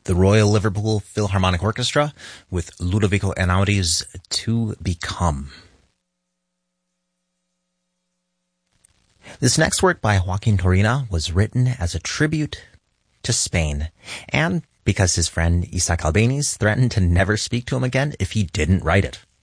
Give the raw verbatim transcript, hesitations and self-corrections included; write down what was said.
the Royal Liverpool Philharmonic Orchestra with Ludovico Einaudi's To Become. This next work by Joaquin Turina was written as a tribute to Spain, and because his friend Isaac Albéniz threatened to never speak to him again if he didn't write it.